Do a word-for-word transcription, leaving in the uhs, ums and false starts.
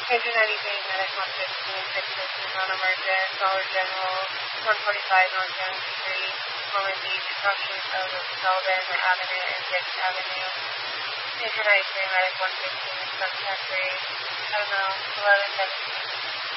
Pager ninety-three, Medic one fifteen, six fifteen, non-emergent, Dollar General, one forty-five North Young Street, Moment Beach, crossing of Sullivan Avenue and Dix Avenue. Pager ninety-three, Medic one fifteen, Sunset three, I don't know, eleven seventeen.